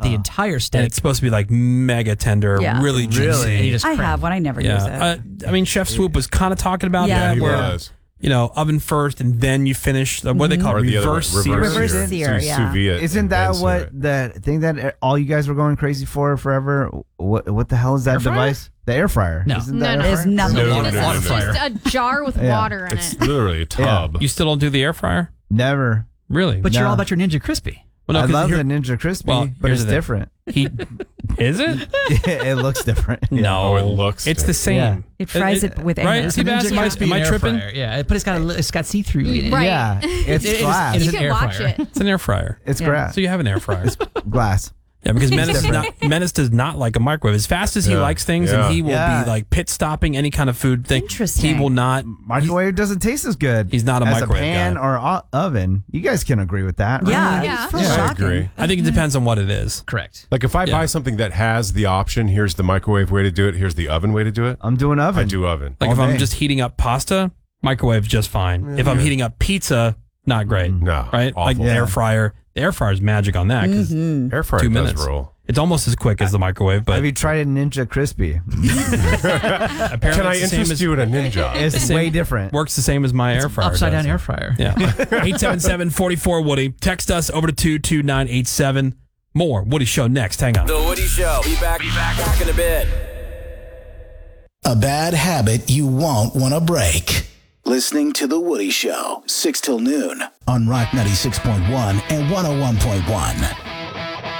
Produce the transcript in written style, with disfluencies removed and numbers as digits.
the entire steak. And it's supposed to be like mega tender, really juicy. And you just I cram. have one. I never use it. I mean, Chef Swoop was kind of talking about that. he where, was. You know, oven first, and then you finish. What do they call it? The other way, Reverse sear. Reverse sear. sear, So you yeah. sous vide it Isn't and that then sear what it. the thing that all you guys were going crazy for forever? What the hell is that device? The air fryer. No. Isn't No, that no. air It's fryer? nothing. No, It's no, no, just no. a jar with Yeah. water in It's it. literally a tub. You still don't do the air fryer? Never. Really? But you're No. all about your Ninja Crispy. Well, no, I 'cause love here- the Ninja Crispy, Well, but here's it's the thing. different. Is it? It looks different. Yeah. No, Oh, it looks It's the same. Yeah. It fries it with air. Right? It's See, Bass, Ninja Crispy am I and air tripping? fryer. Yeah, but it's got see-through in it. Right. Yeah, it's It is- glass. it is You an can air watch fryer. it. It's an air fryer. It's Yeah. glass. So you have an air fryer. Glass. Yeah, because Menace does not like a microwave. As fast as he Yeah. likes things, Yeah. and he will Yeah. be like pit stopping any kind of food thing. Interesting. He will not. Microwave doesn't taste as good. He's not a as microwave a pan guy. or oven. You guys can agree with that, right? Yeah. Yeah. It's I shocking. agree. I think it depends on what it is. Correct. Like if I Yeah. buy something that has the option, here's the microwave way to do it, here's the oven way to do it. I'm doing oven. I do oven. Like All if I'm day. just heating up pasta, microwave's just fine. If I'm heating up pizza, not great. No, Right? Like awful. the air fryer. The air fryer is magic on that because Air fryer 2 does minutes. roll. It's almost as quick as the microwave, but Have you tried a Ninja Crispy? apparently Can I it's the same interest as, you in a ninja? It's same- way different. works the same as my air fryer. Upside down does. air fryer. Yeah. 877-44-WOODY. Text us over to 22987. More Woody Show next. Hang on. The Woody Show. Be back in a bit. A bad habit you won't want to break. Listening to The Woody Show, 6 till noon on Rock 96.1 and 101.1.